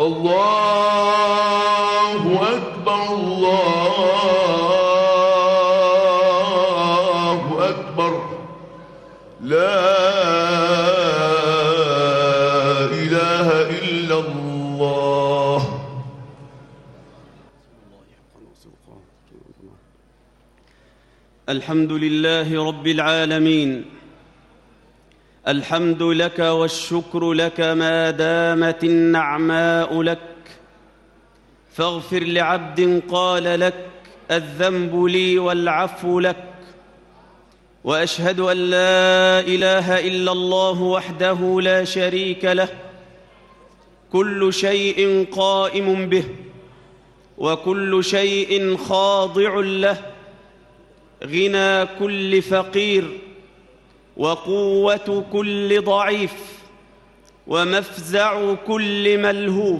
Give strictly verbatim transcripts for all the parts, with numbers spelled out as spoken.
الله أكبر الله أكبر لا إله إلا الله. الحمد لله رب العالمين، الحمد لك والشكر لك ما دامت النعماء لك، فاغفر لعبد قال لك الذنب لي والعفو لك. وأشهد أن لا إله إلا الله وحده لا شريك له، كل شيء قائم به وكل شيء خاضع له، غنى كل فقير وقوة كل ضعيف ومفزع كل ملهوف.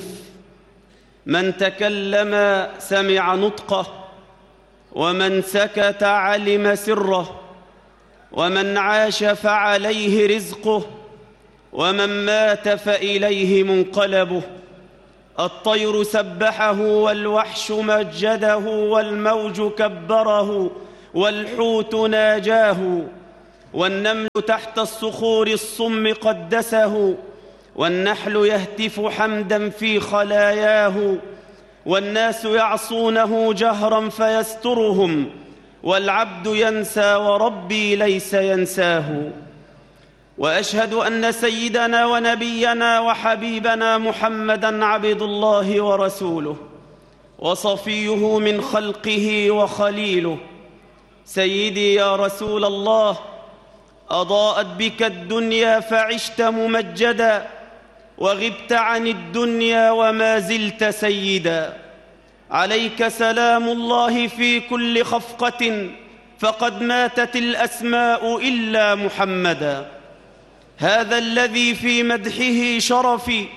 من تكلم سمع نطقه، ومن سكت علم سره، ومن عاش فعليه رزقه، ومن مات فإليه منقلبه. الطير سبحه والوحش مجده، والموج كبره والحوت ناجاه، والنمل تحت الصخور الصم قدسه، والنحل يهتف حمدا في خلاياه، والناس يعصونه جهرا فيسترهم، والعبد ينسى وربي ليس ينساه. وأشهد أن سيدنا ونبينا وحبيبنا محمدًا عبد الله ورسوله، وصفيه من خلقه وخليله. سيدي يا رسول الله، أضاءت بك الدنيا فعشت ممجدا، وغبت عن الدنيا وما زلت سيدا. عليك سلام الله في كل خفقة، فقد ماتت الأسماء إلا محمدا. هذا الذي في مدحه شرفي،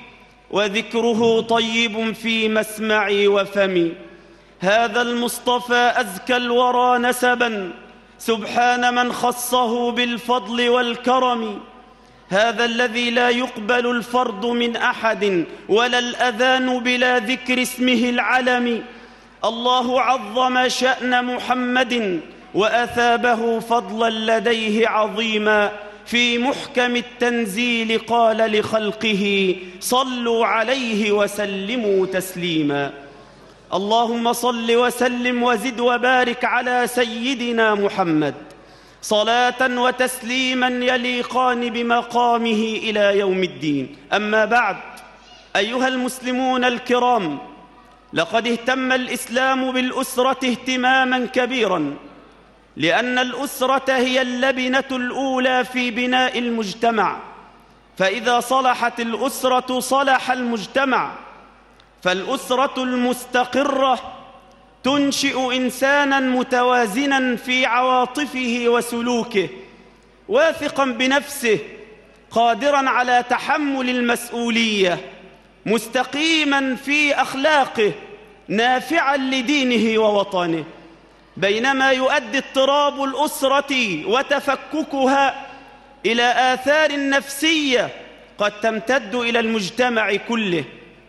وذكره طيب في مسمعي وفمي. هذا المصطفى أزكى الورى نسبا، سبحان من خصه بالفضل والكرم. هذا الذي لا يقبل الفرض من أحد، ولا الأذان بلا ذكر اسمه العلم. الله عظم شأن محمد، وأثابه فضلا لديه عظيما. في محكم التنزيل قال لخلقه: صلوا عليه وسلموا تسليما. اللهم صل وسلم وزد وبارك على سيدنا محمد، صلاة وتسليما يليقان بمقامه إلى يوم الدين. أما بعد، أيها المسلمون الكرام، لقد اهتم الإسلام بالأسرة اهتماما كبيرا، لأن الأسرة هي اللبنة الأولى في بناء المجتمع، فإذا صلحت الأسرة صلح المجتمع. فالأسرة المستقرة تنشئ إنساناً متوازناً في عواطفه وسلوكه، واثقاً بنفسه، قادراً على تحمل المسؤولية، مستقيماً في أخلاقه، نافعاً لدينه ووطنه. بينما يؤدي اضطراب الأسرة وتفككها إلى آثار نفسية قد تمتد إلى المجتمع كله.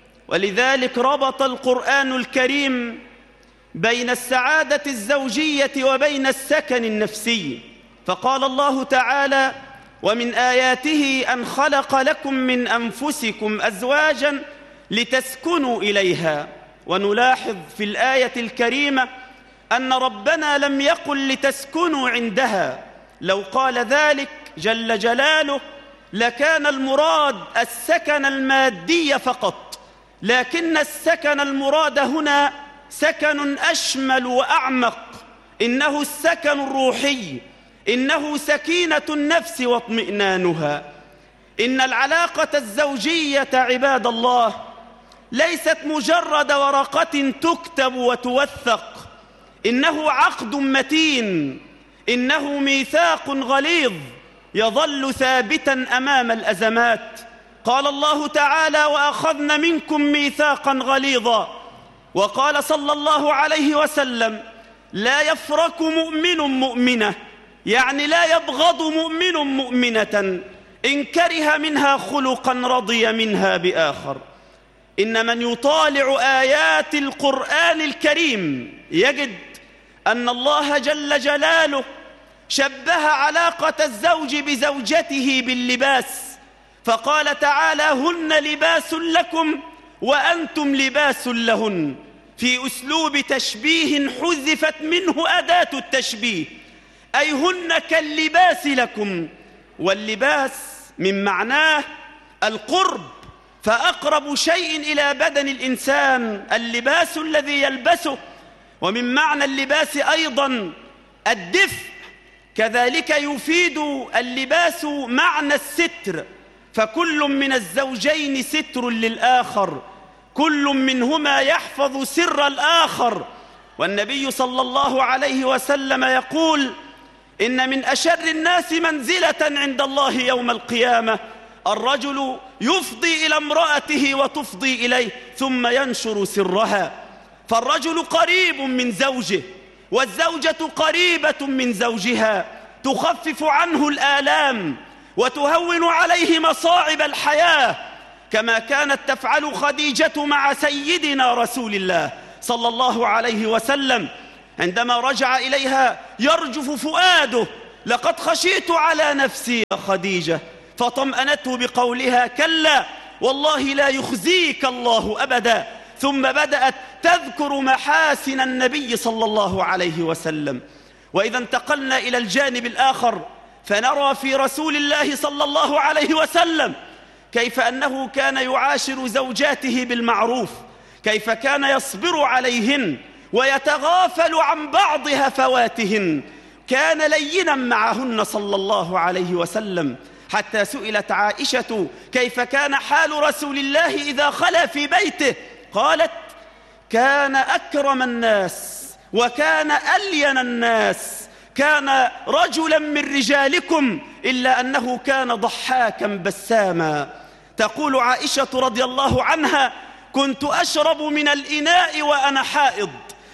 ولذلك ربط القرآن الكريم بين السعادة الزوجية وبين السكن النفسي، فقال الله تعالى: ومن آياته أن خلق لكم من أنفسكم أزواجا لتسكنوا إليها. ونلاحظ في الآية الكريمة أن ربنا لم يقل لتسكنوا عندها، لو قال ذلك جل جلاله لكان المراد السكن المادي فقط، لكن السكن المراد هنا سكن أشمل وأعمق، إنه السكن الروحي، إنه سكينة النفس واطمئنانها. إن العلاقة الزوجية عباد الله ليست مجرد ورقة تكتب وتوثق، إنه عقد متين، إنه ميثاق غليظ يظل ثابتاً أمام الأزمات. قال الله تعالى: وأخذنا منكم ميثاقاً غليظا. وقال صلى الله عليه وسلم: لا يفرق مؤمن مؤمنة، يعني لا يبغض مؤمن مؤمنة إن كره منها خلقاً رضي منها بآخر. إن من يطالع آيات القرآن الكريم يجد أن الله جل جلاله شبه علاقة الزوج بزوجته باللباس، فقال تعالى: هن لباس لكم وأنتم لباس لهن، في أسلوب تشبيه حذفت منه أداة التشبيه، أي هن كاللباس لكم. واللباس من معناه القرب، فأقرب شيء إلى بدن الإنسان اللباس الذي يلبسه، ومن معنى اللباس أيضا الدفء، كذلك يفيد اللباس معنى الستر، فكل من الزوجين ستر للآخر، كل منهما يحفظ سر الآخر. والنبي صلى الله عليه وسلم يقول: إن من أشر الناس منزلة عند الله يوم القيامة الرجل يفضي إلى امرأته وتفضي إليه ثم ينشر سرها. فالرجل قريب من زوجه، والزوجة قريبة من زوجها، تخفف عنه الآلام وتهون عليه مصاعب الحياة، كما كانت تفعل خديجة مع سيدنا رسول الله صلى الله عليه وسلم عندما رجع إليها يرجف فؤاده: لقد خشيت على نفسي يا خديجة، فطمأنته بقولها: كلا والله لا يخزيك الله أبدا. ثم بدأت تذكر محاسن النبي صلى الله عليه وسلم. وإذا انتقلنا إلى الجانب الآخر فنرى في رسول الله صلى الله عليه وسلم كيف أنه كان يعاشر زوجاته بالمعروف، كيف كان يصبر عليهن ويتغافل عن بعض هفواتهن، كان لينا معهن صلى الله عليه وسلم، حتى سئلت عائشة كيف كان حال رسول الله إذا خلا في بيته، قالت: كان أكرم الناس وكان ألين الناس، كان رجلا من رجالكم إلا أنه كان ضحاكا بساما. تقول عائشة رضي الله عنها: كنت أشرب من الإناء وأنا حائض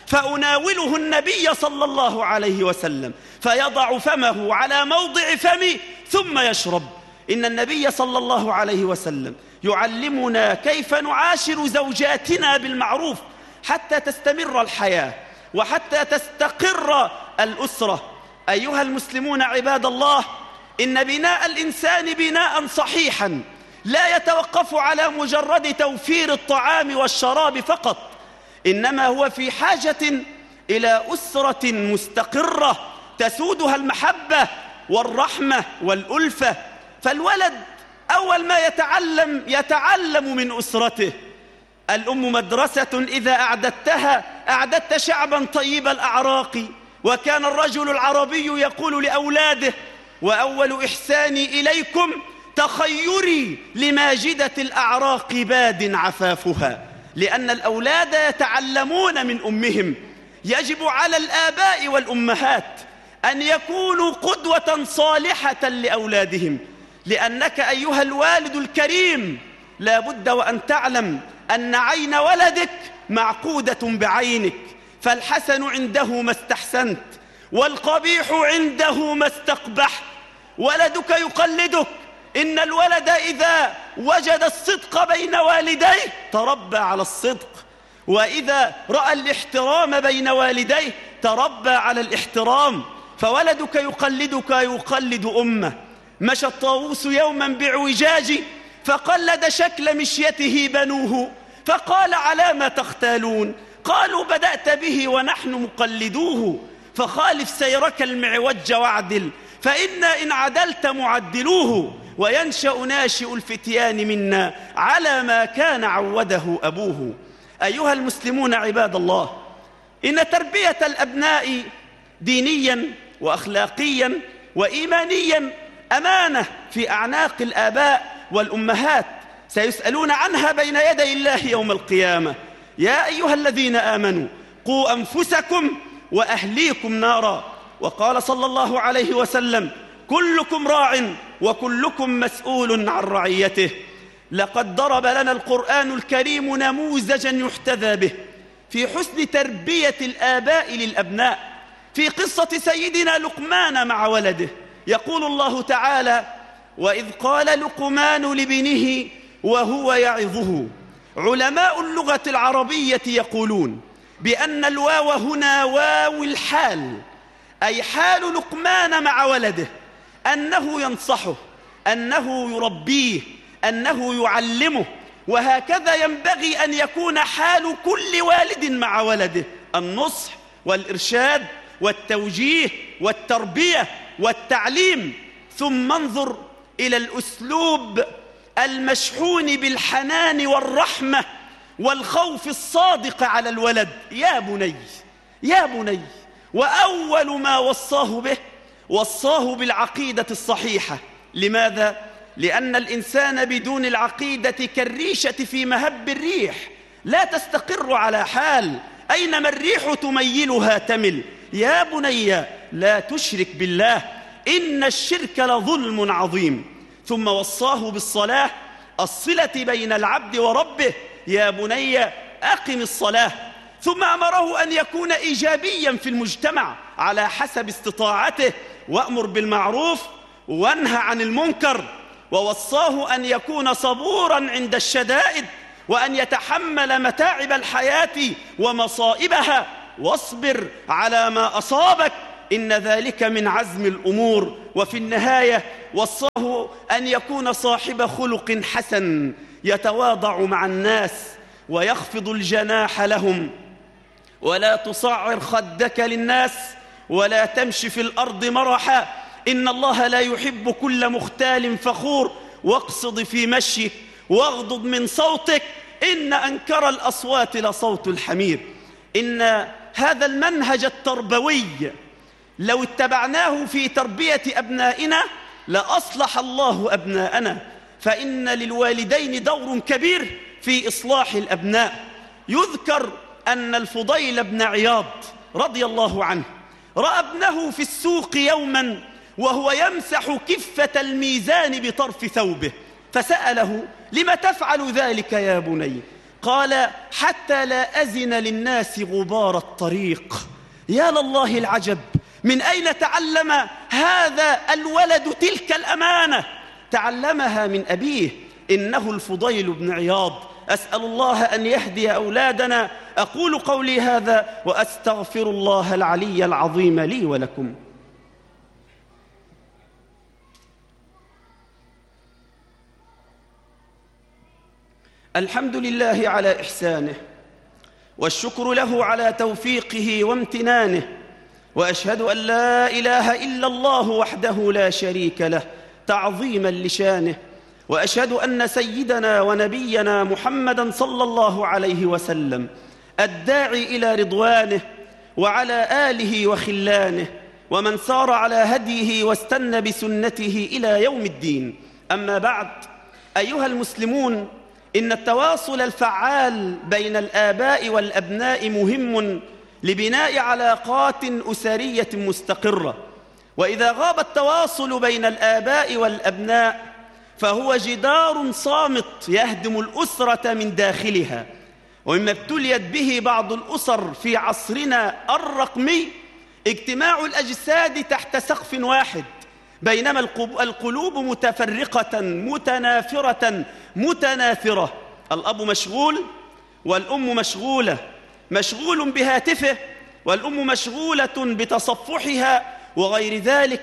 فأناوله النبي صلى الله عليه وسلم فيضع فمه على موضع فمي ثم يشرب. إن النبي صلى الله عليه وسلم يعلمنا كيف نعاشر زوجاتنا بالمعروف حتى تستمر الحياة وحتى تستقر الأسرة. أيها المسلمون عباد الله، إن بناء الإنسان بناء صحيحا لا يتوقف على مجرد توفير الطعام والشراب فقط، إنما هو في حاجة إلى أسرة مستقرة تسودها المحبة والرحمة والألفة. فالولد أول ما يتعلم يتعلم من أسرته. الأم مدرسة إذا أعددتها أعددت شعبا طيب الأعراق. وكان الرجل العربي يقول لأولاده: وأول إحساني إليكم تخيري لماجدة الأعراق باد عفافها. لأن الأولاد يتعلمون من أمهم. يجب على الآباء والأمهات أن يكونوا قدوة صالحة لأولادهم، لأنك أيها الوالد الكريم لا بد وأن تعلم أن عين ولدك معقودة بعينك، فالحسن عنده ما استحسنت والقبيح عنده ما استقبحت. ولدك يقلدك. إن الولد إذا وجد الصدق بين والديه تربى على الصدق، وإذا رأى الاحترام بين والديه تربى على الاحترام. فولدك يقلدك يقلد أمه. مشى الطاووس يوما بعوجاج فقلد شكل مشيته بنوه، فقال: على ما تختالون؟ قالوا: بدأت به ونحن مقلدوه، فخالف سيرك المعوج واعدل، فإنا إن عدلت معدلوه. وينشأ ناشئ الفتيان منا على ما كان عوده أبوه. أيها المسلمون عباد الله، إن تربية الأبناء دينيا وأخلاقيا وإيمانيا أمانة في أعناق الآباء والأمهات، سيسألون عنها بين يدي الله يوم القيامة. يا أيها الذين آمنوا قوا أنفسكم وأهليكم نارا. وقال صلى الله عليه وسلم: كلكم راع وكلكم مسؤول عن رعيته. لقد ضرب لنا القرآن الكريم نموذجا يحتذى به في حسن تربية الآباء للأبناء، في قصة سيدنا لقمان مع ولده. يقول الله تعالى: وإذ قال لقمان لابنه وهو يعظه علماء اللغة العربية يقولون بأن الواو هنا واو الحال، أي حال لقمان مع ولده، أنه ينصحه، أنه يربيه، أنه يعلمه. وهكذا ينبغي أن يكون حال كل والد مع ولده، النصح والإرشاد والتوجيه والتربية والتعليم. ثم انظر إلى الأسلوب المشحون بالحنان والرحمة والخوف الصادق على الولد: يا بني يا بني. وأول ما وصاه به وصاه بالعقيدة الصحيحة. لماذا؟ لأن الإنسان بدون العقيدة كالريشة في مهب الريح، لا تستقر على حال، أينما الريح تميلها تمل. يا بني لا تشرك بالله إن الشرك لظلم عظيم. ثم وصاه بالصلاة، الصلة بين العبد وربه: يا بني أقم الصلاة. ثم أمره أن يكون إيجابيا في المجتمع على حسب استطاعته، وأمر بالمعروف وانهى عن المنكر. ووصاه أن يكون صبورا عند الشدائد، وأن يتحمل متاعب الحياة ومصائبها. واصبر على ما أصابك إن ذلك من عزم الأمور. وفي النهاية وصاه أن يكون صاحب خلق حسن، يتواضع مع الناس ويخفض الجناح لهم، ولا تصعر خدك للناس، ولا تمشي في الأرض مرحا، إن الله لا يحب كل مختال فخور. واقصد في مشيك واغضض من صوتك، إن أنكر الأصوات لصوت الحمير. إن هذا المنهج التربوي لو اتبعناه في تربية أبنائنا لأصلح الله أبناءنا، فإن للوالدين دور كبير في إصلاح الأبناء. يذكر أن الفضيل بن عياض رضي الله عنه رأى ابنه في السوق يوما وهو يمسح كفة الميزان بطرف ثوبه، فسأله: لم تفعل ذلك يا بني؟ قال: حتى لا أزن للناس غبار الطريق. يا لله العجب، من أين تعلم هذا الولد تلك الأمانة؟ تعلمها من أبيه، إنه الفضيل بن عياض. أسأل الله أن يهدي أولادنا. أقول قولي هذا وأستغفر الله العلي العظيم لي ولكم. الحمد لله على إحسانه، والشكر له على توفيقه وامتنانه، وأشهد أن لا إله إلا الله وحده لا شريك له تعظيما لشانه، وأشهد أن سيدنا ونبينا محمدًا صلى الله عليه وسلم الداعي إلى رضوانه، وعلى آله وخلانه، ومن سار على هديه واستنى بسنته إلى يوم الدين. أما بعد، أيها المسلمون، إن التواصل الفعال بين الآباء والأبناء مهم لبناء علاقات أسرية مستقرة. وإذا غاب التواصل بين الآباء والأبناء فهو جدار صامت يهدم الأسرة من داخلها. ومما ابتليت به بعض الأسر في عصرنا الرقمي اجتماع الأجساد تحت سقف واحد، بينما القلوب متفرقة متنافرة متناثرة. الأب مشغول والأم مشغولة، مشغول بهاتفه، والأم مشغولة بتصفحها وغير ذلك.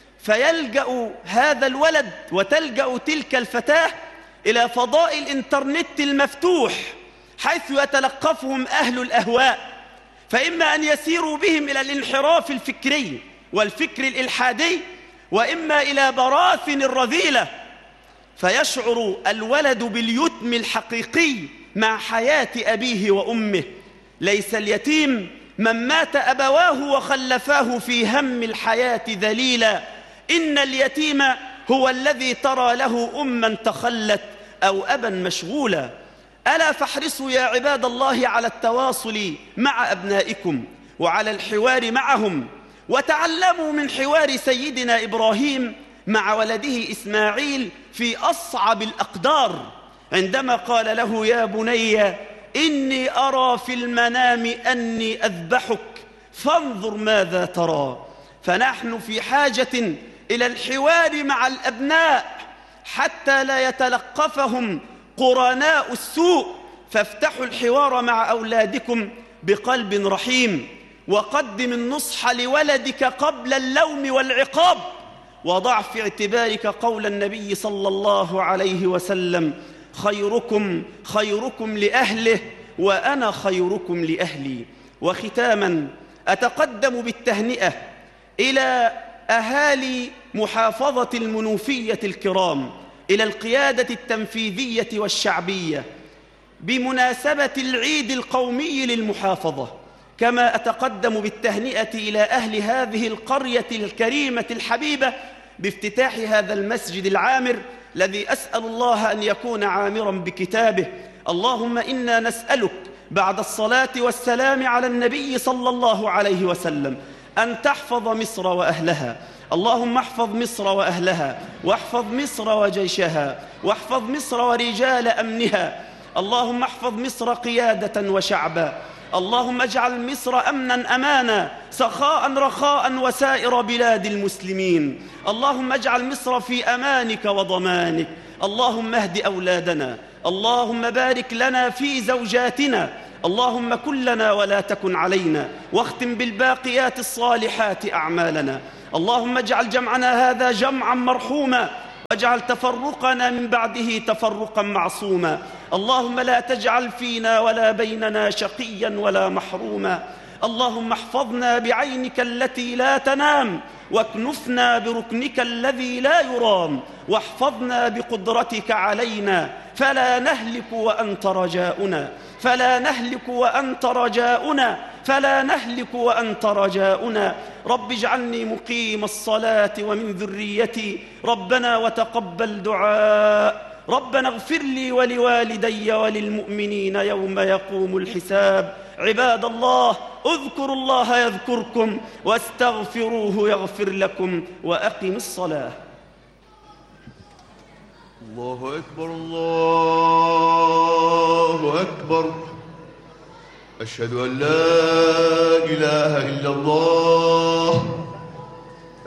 فيلجأ هذا الولد وتلجأ تلك الفتاة إلى فضاء الإنترنت المفتوح، حيث يتلقفهم أهل الأهواء، فإما أن يسيروا بهم إلى الانحراف الفكري والفكر الإلحادي، وإما إلى براثن الرذيلة. فيشعر الولد باليتم الحقيقي مع حياة أبيه وأمه. ليس اليتيم من مات أبواه وخلفاه في هم الحياة ذليلا، إن اليتيم هو الذي ترى له أما تخلت أو أبا مشغولا. ألا فاحرصوا يا عباد الله على التواصل مع أبنائكم وعلى الحوار معهم، وتعلموا من حوار سيدنا إبراهيم مع ولده إسماعيل في أصعب الأقدار، عندما قال له: يا بني إني أرى في المنام أني أذبحك فانظر ماذا ترى. فنحن في حاجة إلى الحوار مع الأبناء حتى لا يتلقفهم قرناء السوء فافتحوا الحوار مع أولادكم بقلب رحيم، وقدم النصح لولدك قبل اللوم والعقاب، وضع في اعتبارك قول النبي صلى الله عليه وسلم: خيركم خيركم لأهله وأنا خيركم لأهلي. وختاما أتقدم بالتهنئة إلى أهالي محافظة المنوفية الكرام، إلى القيادة التنفيذية والشعبية بمناسبة العيد القومي للمحافظة، كما أتقدم بالتهنئة إلى أهل هذه القرية الكريمة الحبيبة بافتتاح هذا المسجد العامر الذي أسأل الله أن يكون عامرا بكتابه. اللهم إنا نسألك بعد الصلاة والسلام على النبي صلى الله عليه وسلم أن تحفظ مصر وأهلها. اللهم احفظ مصر وأهلها، واحفظ مصر وجيشها، واحفظ مصر ورجال أمنها. اللهم احفظ مصر قيادة وشعبا. اللهم اجعل مصر أمنا أمانا، سخاء رخاء وسائر بلاد المسلمين. اللهم اجعل مصر في أمانك وضمانك. اللهم اهد أولادنا، اللهم بارك لنا في زوجاتنا، اللهم كن لنا ولا تكن علينا، واختم بالباقيات الصالحات أعمالنا. اللهم اجعل جمعنا هذا جمعا مرحوما، واجعل تفرقنا من بعده تفرقا معصوما. اللهم لا تجعل فينا ولا بيننا شقيا ولا محروما. اللهم احفظنا بعينك التي لا تنام، واكنفنا بركنك الذي لا يرام، واحفظنا بقدرتك علينا فلا نهلك وأنت رجاؤنا، فلا نهلك وأنت رجاؤنا، فلا نهلك وأنت رجاؤنا. رب اجعلني مقيم الصلاة ومن ذريتي، ربنا وتقبل دعاء. ربنا اغفر لي ولوالدي وللمؤمنين يوم يقوم الحساب. عباد الله، اذكروا الله يذكركم، واستغفروه يغفر لكم، وأقم الصلاة. الله أكبر الله أكبر. أشهد أن لا إله إلا الله